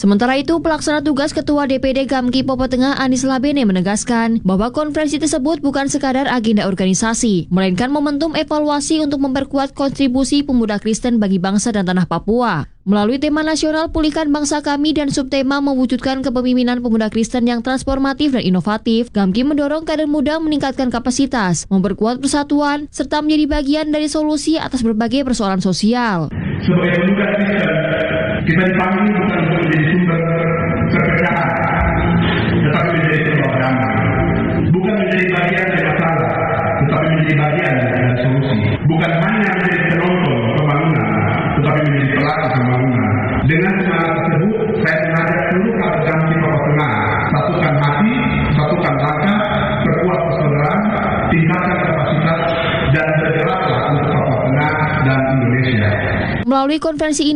Sementara itu, pelaksana tugas Ketua DPD Gamki Papua Tengah Anis Labene menegaskan bahwa konferensi tersebut bukan sekadar agenda organisasi, melainkan momentum evaluasi untuk memperkuat kontribusi pemuda Kristen bagi bangsa dan tanah Papua. Melalui tema nasional Pulihkan Bangsa Kami dan subtema mewujudkan kepemimpinan pemuda Kristen yang transformatif dan inovatif, Gamki mendorong kader muda meningkatkan kapasitas, memperkuat persatuan, serta menjadi bagian dari solusi atas berbagai persoalan sosial. Sebagai pemuda Kristen, kita dipanggil bukan untuk menjadi sumber perpecahan, tetapi menjadi sumber damai. Bukan menjadi bagian dari masalah, tetapi menjadi bagian dari solusi. Bukan hanya menjadi penonton pembangunan, tetapi menjadi pelaku pembangunan. Dengan semangat tersebut, saya mengajak seluruh kader Gamki Papua Tengah, satukan hati, satukan langkah, perkuat persaudaraan, tingkatkan kapasitas, dan bergeraklah untuk Papua Tengah dan Indonesia. Melalui konferensi ini,